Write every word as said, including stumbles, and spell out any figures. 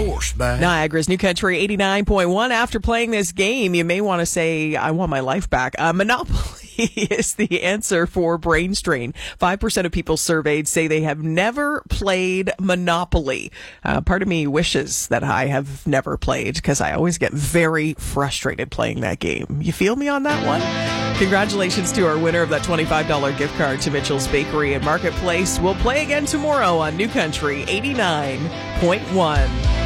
horse back. Niagara's New Country eighty-nine point one. After playing this game, you may want to say, I want my life back. Uh, Monopoly is the answer for brain strain. five percent of people surveyed say they have never played Monopoly. Uh, part of me wishes that I have never played because I always get very frustrated playing that game. You feel me on that one? Congratulations to our winner of that twenty-five dollars gift card to Mitchell's Bakery and Marketplace. We'll play again tomorrow on New Country eighty-nine point one.